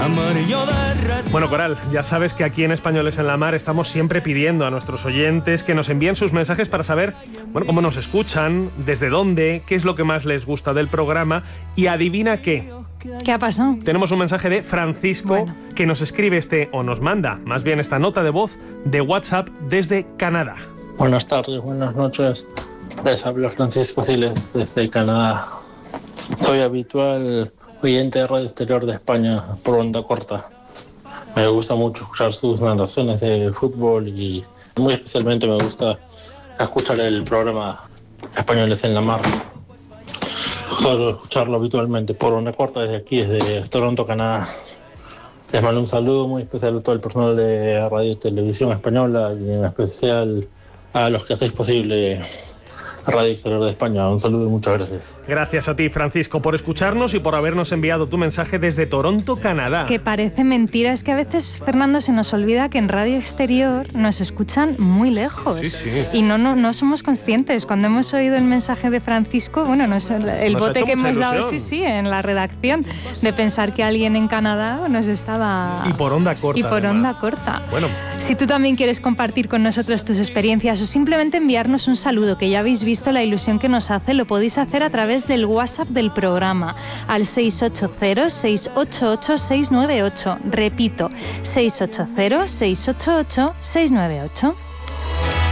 Bueno, Coral, ya sabes que aquí en Españoles en la Mar estamos siempre pidiendo a nuestros oyentes que nos envíen sus mensajes para saber, bueno, cómo nos escuchan, desde dónde, qué es lo que más les gusta del programa y adivina qué. ¿Qué ha pasado? Tenemos un mensaje de Francisco que nos escribe o nos manda más bien esta nota de voz de WhatsApp desde Canadá. Buenas tardes, buenas noches. Les habla Francisco Siles desde Canadá. Soy habitual oyente de Radio Exterior de España por onda corta. Me gusta mucho escuchar sus narraciones de fútbol y muy especialmente me gusta escuchar el programa Españoles en la Mar. Suelo escucharlo habitualmente por onda corta desde aquí, desde Toronto, Canadá. Les mando un saludo muy especial a todo el personal de Radio y Televisión Española y en especial a los que hacéis posible Radio Exterior de España. Un saludo y muchas gracias. Gracias a ti, Francisco, por escucharnos y por habernos enviado tu mensaje desde Toronto, Canadá. Que parece mentira, es que a veces, Fernando, se nos olvida que en Radio Exterior nos escuchan muy lejos. Sí, sí. Y no somos conscientes. Cuando hemos oído el mensaje de Francisco, bueno, el bote que hemos dado, sí, en la redacción, de pensar que alguien en Canadá nos estaba... Y por onda corta. Y por onda corta. Bueno. Si tú también quieres compartir con nosotros tus experiencias o simplemente enviarnos un saludo, que ya habéis visto la ilusión que nos hace, lo podéis hacer a través del WhatsApp del programa al 680-688-698. Repito, 680-688-698.